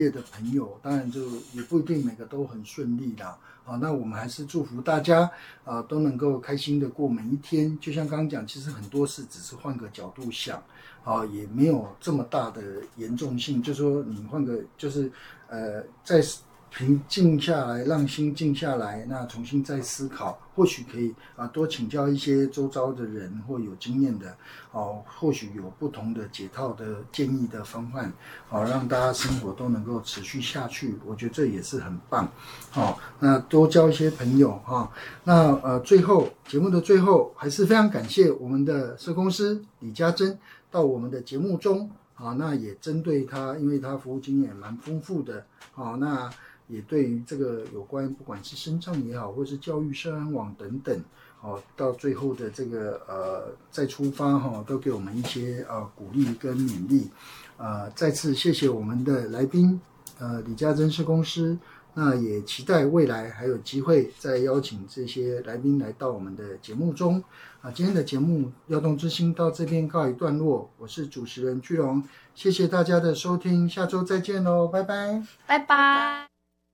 业的朋友，当然就也不一定每个都很顺利啦。那我们还是祝福大家都能够开心的过每一天。就像刚刚讲，其实很多事只是换个角度想，也没有这么大的严重性。就说你换个，就是在平静下来，让心静下来，那重新再思考，或许可以多请教一些周遭的人或有经验的，或许有不同的解套的建议的方案，让大家生活都能够持续下去，我觉得这也是很棒。那多交一些朋友那最后节目的最后，还是非常感谢我们的社工师李家珍到我们的节目中那也针对他，因为他服务经验蛮丰富的那也对于这个有关不管是身障也好，或是教育社安网等等到最后的这个再出发都给我们一些鼓励跟勉励。再次谢谢我们的来宾李家珍社工师，那也期待未来还有机会再邀请这些来宾来到我们的节目中今天的节目耀动之星到这边告一段落，我是主持人居龙，谢谢大家的收听，下周再见咯，拜拜， 拜拜。